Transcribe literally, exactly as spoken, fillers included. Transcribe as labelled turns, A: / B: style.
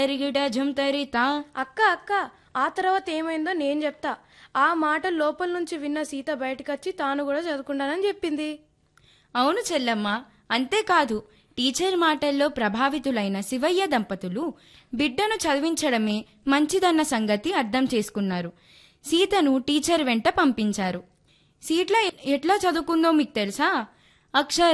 A: తరిగిట జుంతరితా.
B: అక్క అక్క ఆ తర్వాత ఏమైందో నేను చెప్తా. ఆ మాట లోపల నుంచి విన్న సీత బయటకొచ్చి తాను కూడా చదువుకుంటానని చెప్పింది.
A: అవును చెల్లమ్మ, అంతేకాదు టీచర్ మాటల్లో ప్రభావితులైన శివయ్య దంపతులు బిడ్డను చదివించడమే మంచిదన్న సంగతి అర్థం చేసుకున్నారు. సీతను టీచర్ వెంట పంపించారు. సీత ఎట్లా చదువుకుందో మీకు తెలుసా? అక్షర